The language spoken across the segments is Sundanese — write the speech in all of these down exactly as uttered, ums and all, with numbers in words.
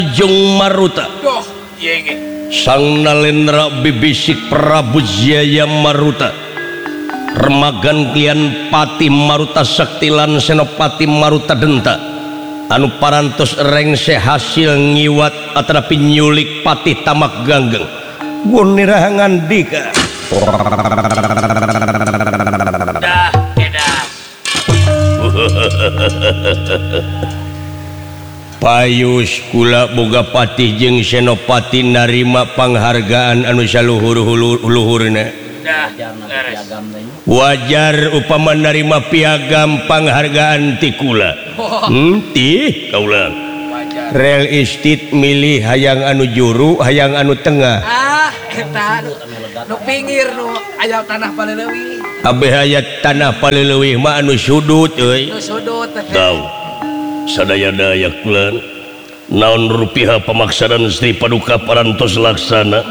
Jung Maruta Sang Nalendra bibisik Prabu Jaya Maruta Remagan Klian Pati Maruta Saktilan Senopati Maruta Denta anu parantos rengse hasil ngiwat atrapi nyulik Pati Tamak Ganggeng gunirahangan dika dah edah Payus kula boga patih jeung senopati narima panghargaan anu saluhur-luhurna. Wajar upama narima piagam panghargaan ti kula. Hentih kaula. Real estate milih hayang anu juru, hayang anu tengah. Ah, eta nu pinggir nu aya tanah paleleuwih. Abeh aya tanah paleleuwih mah anu sudut euy. Nu sudut teh. Tau. Sadaya-daya klan naon rupiah pamaksaan Sri Paduka parantos laksana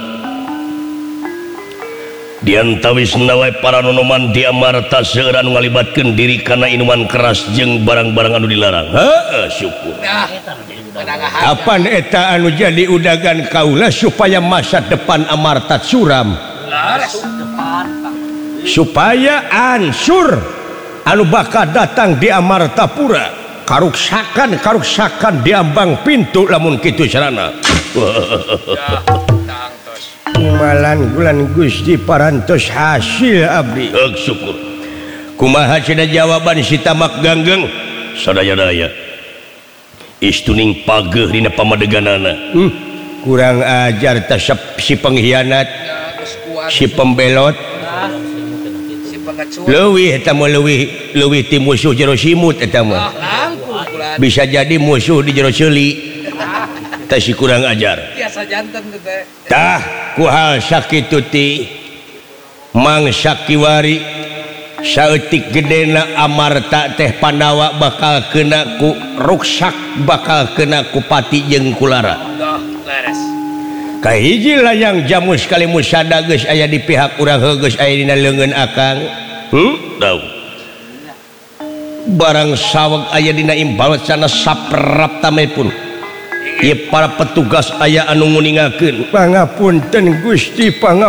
diantawis nawai para nonoman di Amarta seueuran ngalibatkeun diri kana inuman keras jeung barang-barang anu dilarang. Heeh, syukur. Apan eta anu jadi udagan kaula supaya masa depan Amarta suram. Supaya ansur anu bakal datang di Amartapura karuksakan karuksakan diambang pintu lamun kitu carana. Malan bulan Gusti parantos hasil abdi. Heug syukur. Kumaha cenah jawaban si Tamak Ganggeng? Sadaya-daya. Istuning pageuh dina pamadeganana. Hmm. Kurang ajar tah si pengkhianat. Si pembelot. Leuwih eta mah leuwih leuwih ti musuh jero simut eta mah. Bisa jadi musuh di jero ceuli. Tah si kurang ajar. Biasa janten teh. Tah kuhal sakitu ti Mang Sakiwari saeutik gedena Amarta teh Pandawa bakal kena ku ruksak bakal kena ku Pati jeung Kulara. Leres. Kahiji layang jamu sekali musada geus aya di pihak urang geus aya dina leungeun akang. Hmm? Tau. Barang saweg aya dina imbalat sana saprap tamepun. Ieu para petugas aya anu nguningakeun. Pangapunten Gusti, pangapunten.